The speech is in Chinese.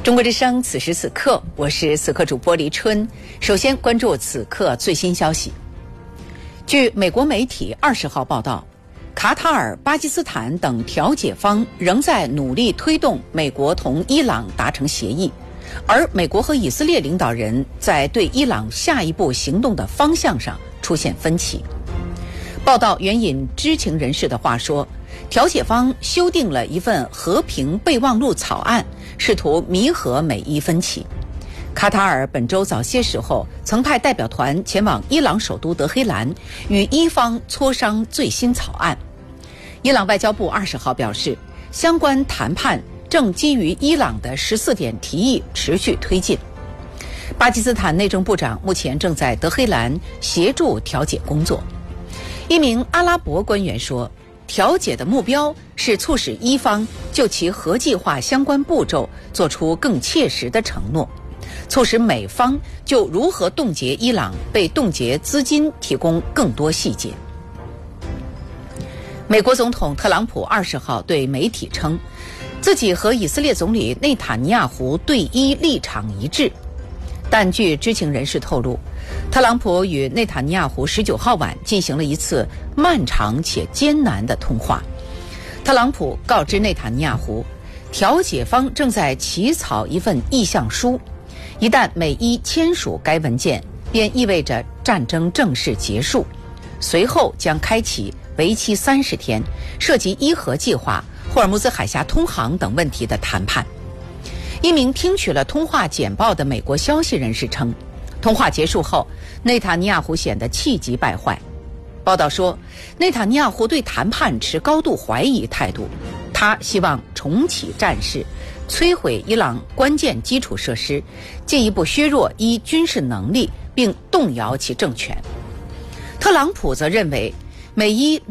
中国之声，此时此刻，我是此刻主播黎春。首先关注此刻最新消息。据美国媒体20号报道，卡塔尔、巴基斯坦等调解方仍在努力推动美国同伊朗达成协议，而美国和以色列领导人在对伊朗下一步行动的方向上出现分歧。报道援引知情人士的话说，调解方修订了一份和平备忘录草案，试图弥合美伊分歧。卡塔尔本周早些时候曾派代表团前往伊朗首都德黑兰，与伊方磋商最新草案。伊朗外交部20号表示，相关谈判正基于伊朗的14点提议持续推进。巴基斯坦内政部长目前正在德黑兰协助调解工作。一名阿拉伯官员说，调解的目标是促使伊方就其核计划相关步骤做出更切实的承诺，促使美方就如何冻结伊朗被冻结资金提供更多细节。美国总统特朗普20号对媒体称，自己和以色列总理内塔尼亚胡对伊立场一致，但据知情人士透露，特朗普与内塔尼亚胡19号晚进行了一次漫长且艰难的通话。特朗普告知内塔尼亚胡，调解方正在起草一份意向书，一旦美伊签署该文件，便意味着战争正式结束，随后将开启为期30天、涉及伊核计划、霍尔木兹海峡通航等问题的谈判。一名听取了通话简报的美国消息人士称，通话结束后，内塔尼亚胡显得气急败坏。报道说，内塔尼亚胡对谈判持高度怀疑态度，他希望重启战事，摧毁伊朗关键基础设施，进一步削弱伊军事能力，并动摇其政权。特朗普则认为，美伊